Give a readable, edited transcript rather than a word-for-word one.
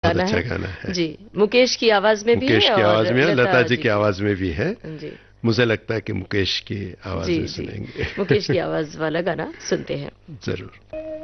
गाना अच्छा है। गाना है। जी, मुकेश की आवाज में भी मुकेश है की और आवाज में है, लता जी की की आवाज में भी है। जी मुझे लगता है कि मुकेश की आवाज जी में जी, सुनेंगे। मुकेश की आवाज वाला गाना सुनते हैं। जरूर।